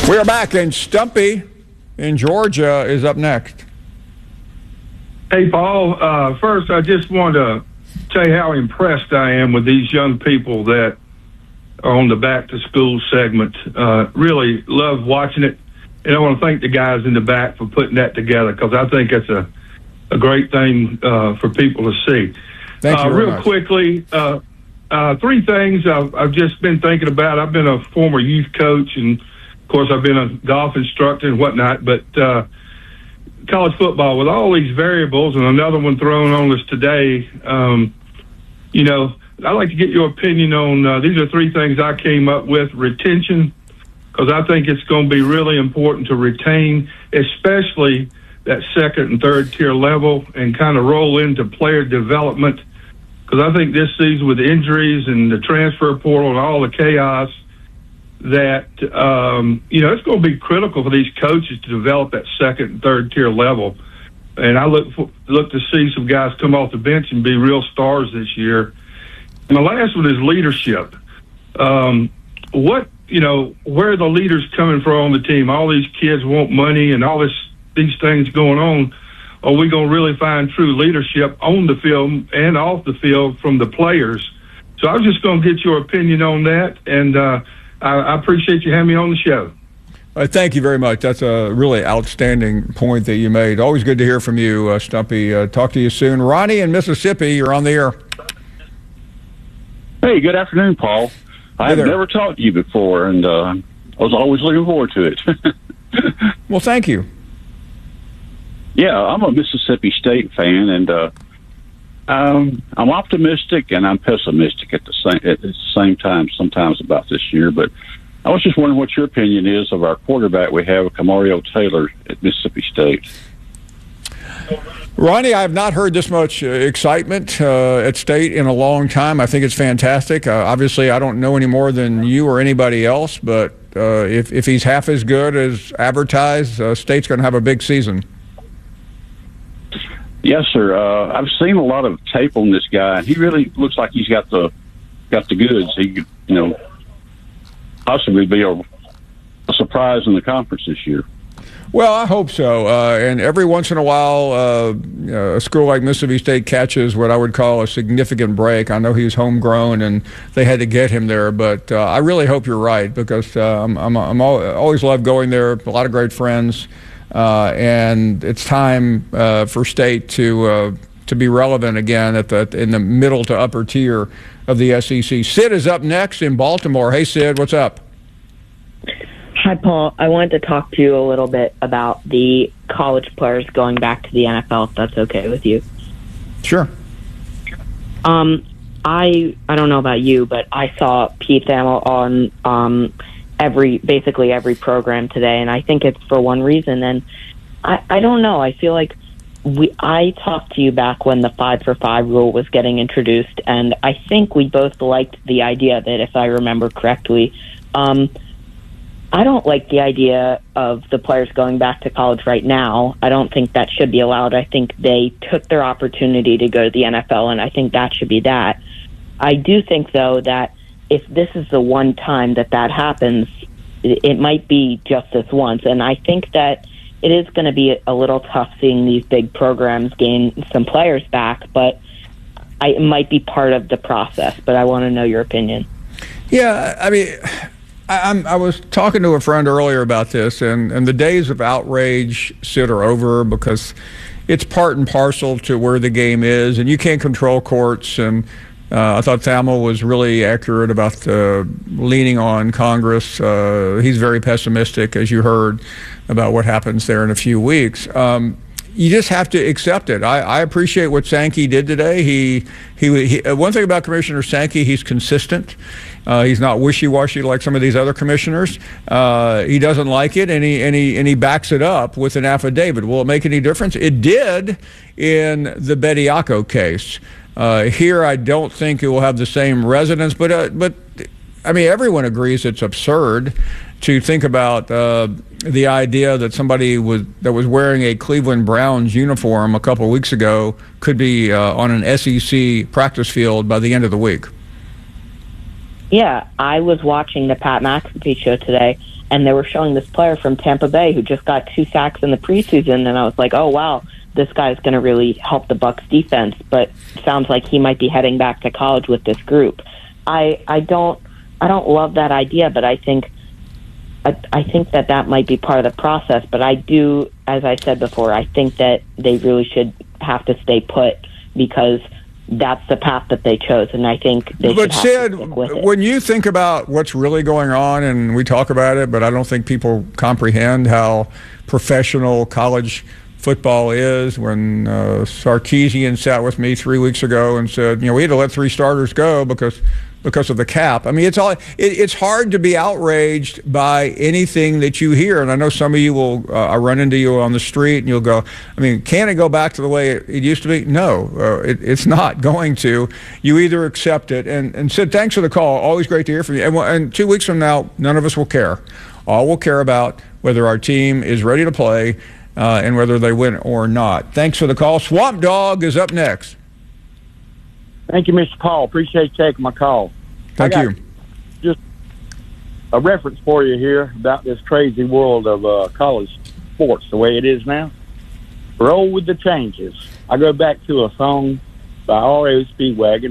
We are back, and Stumpy in Georgia is up next. Hey, Paul. First, I just want to tell you how impressed I am with these young people that are on the back-to-school segment. Really love watching it. And I want to thank the guys in the back for putting that together, because I think it's a great thing for people to see. Thank you very real much. Quickly, 3 things I've just been thinking about. I've been a former youth coach, and, of course, I've been a golf instructor and whatnot. But college football, with all these variables and another one thrown on us today, I'd like to get your opinion on these are 3 things I came up with. Retention, because I think it's going to be really important to retain, especially that second and third tier level, and kind of roll into player development. Because I think this season, with injuries and the transfer portal and all the chaos, that it's going to be critical for these coaches to develop that second and third tier level. And I look to see some guys come off the bench and be real stars this year. And the last one is leadership. Where are the leaders coming from on the team? All these kids want money and all these things going on. Are we going to really find true leadership on the field and off the field from the players? So I was just going to get your opinion on that, and I appreciate you having me on the show. Thank you very much. That's a really outstanding point that you made. Always good to hear from you, Stumpy. Talk to you soon. Ronnie in Mississippi, you're on the air. Hey, good afternoon, Paul. I've never talked to you before, and I was always looking forward to it. Well, thank you. Yeah, I'm a Mississippi State fan, and I'm optimistic and I'm pessimistic at the same time sometimes about this year. But I was just wondering what your opinion is of our quarterback we have, Camario Taylor, at Mississippi State. Ronnie, I have not heard this much excitement at State in a long time. I think it's fantastic. Obviously, I don't know any more than you or anybody else, but if he's half as good as advertised, State's going to have a big season. Yes, sir. I've seen a lot of tape on this guy. He really looks like he's got the goods. He could, possibly be a surprise in the conference this year. Well, I hope so. And every once in a while, a school like Mississippi State catches what I would call a significant break. I know he's homegrown, and they had to get him there. But I really hope you're right, because I'm always love going there. A lot of great friends, and it's time for State to be relevant again in the middle to upper tier of the SEC. Sid is up next in Baltimore. Hey, Sid, what's up? Hi, Paul. I wanted to talk to you a little bit about the college players going back to the NFL, if that's okay with you. Sure. I don't know about you, but I saw Pete Thamel on basically every program today, and I think it's for one reason. And I don't know. I feel like I talked to you back when the 5-for-5 rule was getting introduced, and I think we both liked the idea that, if I remember correctly, I don't like the idea of the players going back to college right now. I don't think that should be allowed. I think they took their opportunity to go to the NFL, and I think that should be that. I do think, though, that if this is the one time that happens, it might be just this once. And I think that it is going to be a little tough seeing these big programs gain some players back, but it might be part of the process. But I want to know your opinion. Yeah, I mean, I was talking to a friend earlier about this, and the days of outrage, Sid, are over, because it's part and parcel to where the game is, and you can't control courts. And I thought Thamel was really accurate about leaning on Congress. He's very pessimistic, as you heard, about what happens there in a few weeks. You just have to accept it. I appreciate what Sankey did today. He one thing about Commissioner Sankey, he's consistent. He's not wishy-washy like some of these other commissioners. He doesn't like it, and he backs it up with an affidavit. Will it make any difference? It did in the Bediako case. Here, I don't think it will have the same resonance, but I mean, everyone agrees it's absurd to think about the idea that somebody that was wearing a Cleveland Browns uniform a couple of weeks ago could be on an SEC practice field by the end of the week. Yeah, I was watching the Pat McAfee show today, and they were showing this player from Tampa Bay who just got 2 sacks in the preseason, and I was like, oh, wow, this guy's going to really help the Bucs defense, but it sounds like he might be heading back to college with this group. I don't love that idea, but I think that might be part of the process. But I do, as I said before, I think that they really should have to stay put because that's the path that they chose, and I think they should have to stick with it. When you think about what's really going on, and we talk about it, but I don't think people comprehend how professional college football is. When Sarkisian sat with me 3 weeks ago and said, we had to let 3 starters go because of the cap. I mean, it's hard to be outraged by anything that you hear. And I know some of you will, I run into you on the street and you'll go, can it go back to the way it used to be? No, it's not going to. You either accept it. And Sid, thanks for the call. Always great to hear from you. And 2 weeks from now, none of us will care. All we'll care about whether our team is ready to play and whether they win or not. Thanks for the call. Swamp Dog is up next. Thank you, Mr. Paul. Appreciate you taking my call. Thank you. Just a reference for you here about this crazy world of college sports, the way it is now. Roll with the changes. I go back to a song by R.A. Speedwagon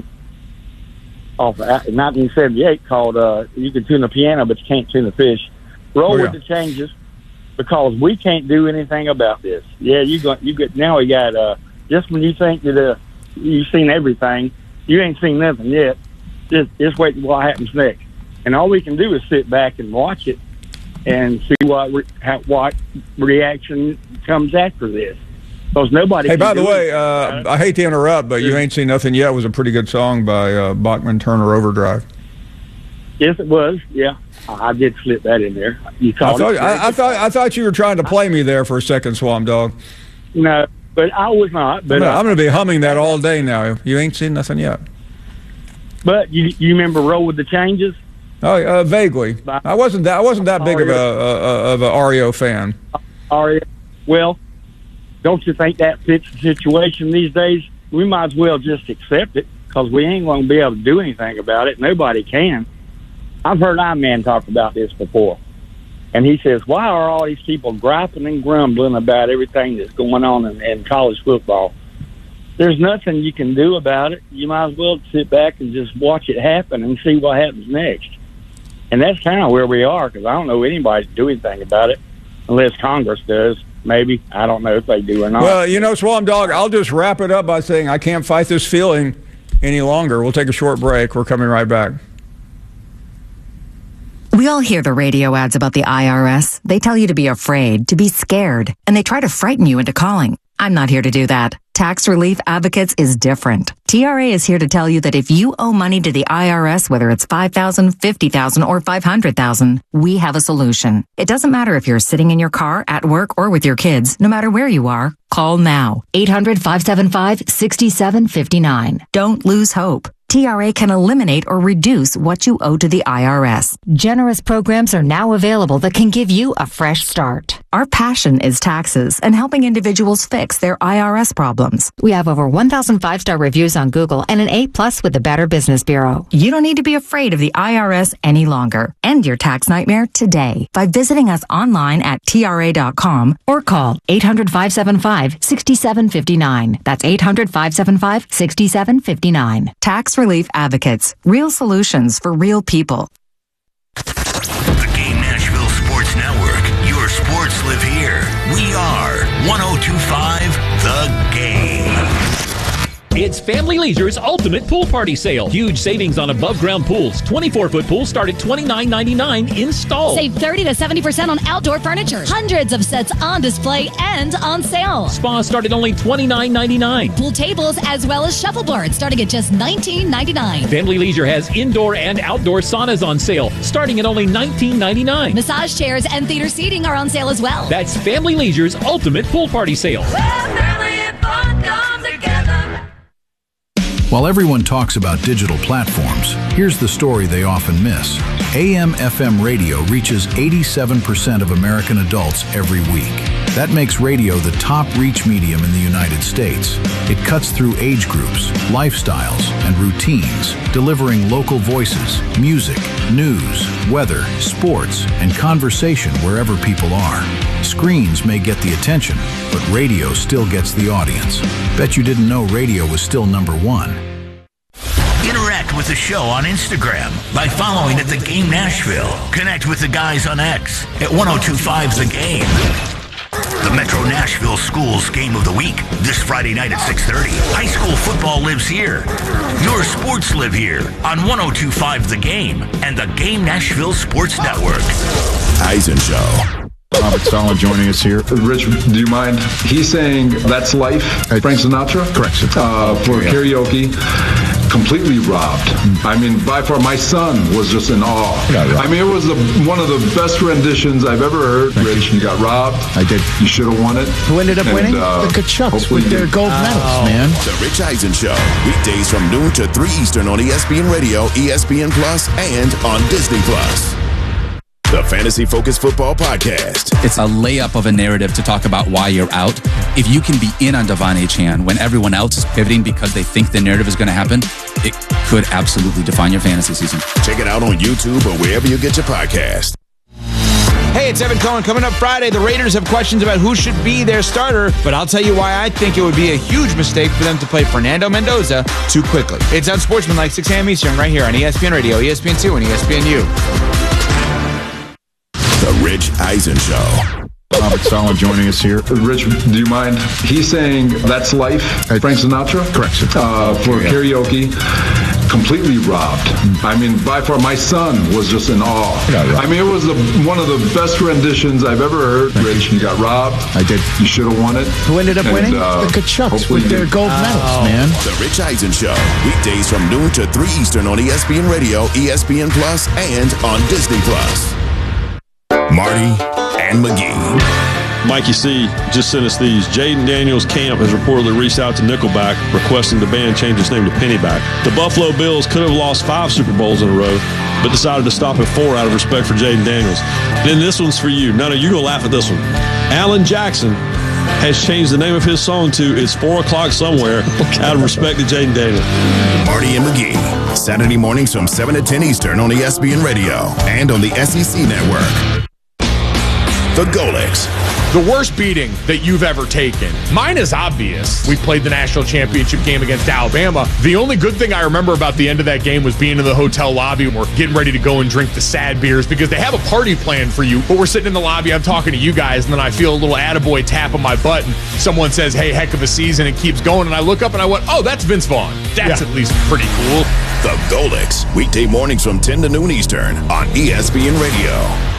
off of 1978 called You Can Tune the Piano, but You Can't Tune the Fish. Roll with the changes because we can't do anything about this. Yeah, now we got just when you think that you've seen everything, you ain't seen nothing yet. Just wait what happens next. And all we can do is sit back and watch it and see what reaction comes after this. Because nobody. Hey, by the way, I hate to interrupt, but You Ain't Seen Nothing Yet was a pretty good song by Bachman Turner Overdrive. Yes, it was. Yeah, I did slip that in there. I thought you were trying to play me there for a second, Swamp Dog. No, but I was not. But I'm going to be humming that all day now. You ain't seen nothing yet. But you remember Roll with the Changes? Oh, vaguely. I wasn't that big of a REO fan. REO. Well, don't you think that fits the situation these days? We might as well just accept it because we ain't going to be able to do anything about it. Nobody can. I've heard our man talk about this before. And he says, why are all these people griping and grumbling about everything that's going on in college football? There's nothing you can do about it. You might as well sit back and just watch it happen and see what happens next. And that's kind of where we are because I don't know anybody to do anything about it unless Congress does. Maybe. I don't know if they do or not. Well, Swamp Dog, I'll just wrap it up by saying I can't fight this feeling any longer. We'll take a short break. We're coming right back. We all hear the radio ads about the IRS. They tell you to be afraid, to be scared, and they try to frighten you into calling. I'm not here to do that. Tax Relief Advocates is different. TRA is here to tell you that if you owe money to the IRS, whether it's $5,000, $50,000, or $500,000, we have a solution. It doesn't matter if you're sitting in your car, at work, or with your kids. No matter where you are, call now. 800-575-6759. Don't lose hope. TRA can eliminate or reduce what you owe to the IRS. Generous programs are now available that can give you a fresh start. Our passion is taxes and helping individuals fix their IRS problems. We have over 1,000 5-star reviews on Google and an A+ with the Better Business Bureau. You don't need to be afraid of the IRS any longer. End your tax nightmare today by visiting us online at TRA.com or call 800-575-6759. That's 800-575-6759. Tax Relief Advocates. Real solutions for real people. The Game Nashville Sports Network. Your sports live here. We are 102.5 The Game. It's Family Leisure's Ultimate Pool Party Sale. Huge savings on above-ground pools. 24-foot pools start at $29.99 installed. Save 30 to 70% on outdoor furniture. Hundreds of sets on display and on sale. Spas start at only $29.99. Pool tables as well as shuffleboards starting at just $19.99. Family Leisure has indoor and outdoor saunas on sale starting at only $19.99. Massage chairs and theater seating are on sale as well. That's Family Leisure's Ultimate Pool Party Sale. Well, family and fun come together. While everyone talks about digital platforms, here's the story they often miss. AM/FM radio reaches 87% of American adults every week. That makes radio the top reach medium in the United States. It cuts through age groups, lifestyles, and routines, delivering local voices, music, news, weather, sports, and conversation wherever people are. Screens may get the attention, but radio still gets the audience. Bet you didn't know radio was still number one. Interact with the show on Instagram by following at The Game Nashville. Connect with the guys on X at 1025 The Game. The Metro Nashville Schools Game of the Week, this Friday night at 6:30. High school football lives here. Your sports live here on 1025 The Game and the Game Nashville Sports Network. Eisen Show. Robert Sala joining us here. Rich, do you mind? He's saying That's Life, Frank Sinatra? Correct. For karaoke. Completely robbed. I mean, by far, my son was just in awe. I mean, it was one of the best renditions I've ever heard. Rich, you got robbed. I did. You should have won it. Who ended up winning? The Kachucks with their gold medals, man. The Rich Eisen Show. Weekdays from noon to 3 Eastern on ESPN Radio, ESPN Plus, and on Disney Plus. The Fantasy Focus Football Podcast. It's a layup of a narrative to talk about why you're out. If you can be in on Devon Achane when everyone else is pivoting because they think the narrative is going to happen, it could absolutely define your fantasy season. Check it out on YouTube or wherever you get your podcast. Hey, it's Evan Cohen. Coming up Friday, the Raiders have questions about who should be their starter, but I'll tell you why I think it would be a huge mistake for them to play Fernando Mendoza too quickly. It's Unsportsmanlike, 6 a.m. Eastern, right here on ESPN Radio, ESPN2, and ESPNU. The Rich Eisen Show. Robert Sala joining us here. Rich, do you mind? He's saying That's Life, Frank Sinatra? Correct. For karaoke. Completely robbed. I mean, by far, my son was just in awe. I mean, it was one of the best renditions I've ever heard. Rich, you got robbed. I did. You should have won it. Who ended up winning? The Kachucks with their gold medals, man. The Rich Eisen Show. Weekdays from noon to 3 Eastern on ESPN Radio, ESPN Plus, and on Disney Plus. Marty and McGee. Mikey C. just sent us these. Jaden Daniels Camp has reportedly reached out to Nickelback requesting the band change its name to Pennyback. The Buffalo Bills could have lost 5 Super Bowls in a row, but decided to stop at 4 out of respect for Jaden Daniels. Then this one's for you. No, you're going to laugh at this one. Alan Jackson has changed the name of his song to It's 4 O'Clock Somewhere out of respect to Jaden Daniels. Marty and McGee. Saturday mornings from 7 to 10 Eastern on ESPN Radio and on the SEC Network. The Golics. The worst beating that you've ever taken. Mine is obvious. We played the national championship game against Alabama. The only good thing I remember about the end of that game was being in the hotel lobby and we're getting ready to go and drink the sad beers because they have a party planned for you, but we're sitting in the lobby, I'm talking to you guys, and then I feel a little attaboy tap on my butt and someone says, hey, heck of a season, and keeps going, and I look up and I went, oh, that's Vince Vaughn. That's at least pretty cool. The Golics. Weekday mornings from 10 to noon Eastern on ESPN Radio.